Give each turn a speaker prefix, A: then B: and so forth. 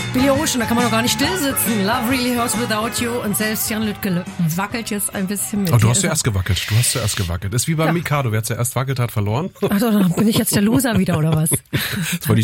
A: Billy Ocean, da kann man doch gar nicht still sitzen. Love Really Hurts Without You. Und selbst Jan Lüttke wackelt jetzt ein bisschen mit.
B: Oh, du hast zuerst gewackelt. Ist wie beim Mikado. Wer zuerst wackelt, hat verloren.
A: Ach doch, dann bin ich jetzt der Loser wieder, oder was?
B: Das war die